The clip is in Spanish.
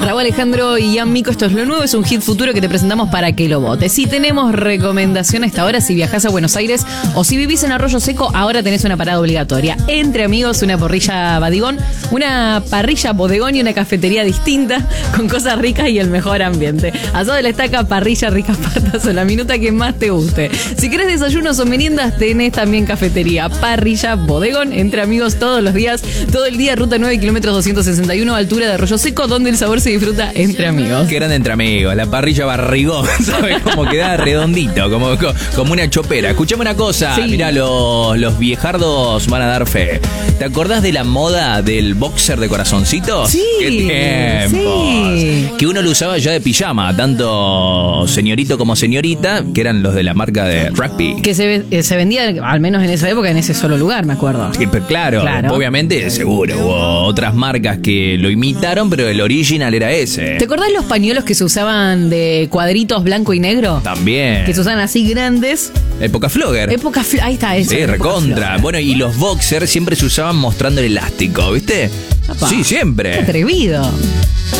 Raúl Alejandro y Ian Mico, esto es lo nuevo, es un hit futuro que te presentamos para que lo votes. Si tenemos recomendación a esta hora, si viajás a Buenos Aires o si vivís en Arroyo Seco, ahora tenés una parada obligatoria. Entre amigos, una parrilla Badigón, una parrilla bodegón y una cafetería distinta, con cosas ricas y el mejor ambiente. Asado de la estaca, parrilla, ricas patas o la minuta que más te guste. Si querés desayunos o meriendas, tenés también cafetería, parrilla, bodegón, entre amigos todos los días, todo el día, ruta 9, kilómetros 261, altura de Arroyo Seco, donde el sabor se disfruta entre amigos. Qué grande entre amigos, la parrilla Barrigón, ¿sabes? Como queda redondito, como una chopera. Escuchame una cosa, sí. Mirá, los viejardos van a dar fe. ¿Te acordás de la moda del boxer de corazoncitos? Sí. ¡Qué tiempos! Sí. Que uno lo usaba ya de pijama, tanto señorito como señorita, que eran los de la marca de rugby. Que se vendía, al menos en esa época, en ese solo lugar, me acuerdo. Sí, pero claro, obviamente, seguro, hubo otras marcas que lo imitaron, pero el original era ese. ¿Te acordás los pañuelos que se usaban de cuadritos blanco y negro? También. Que se usaban así grandes. Época flogger. Ahí está eso. Sí, recontra. Bueno, y los boxers siempre se usaban mostrando el elástico, ¿viste? Apa. Sí, siempre. Qué atrevido.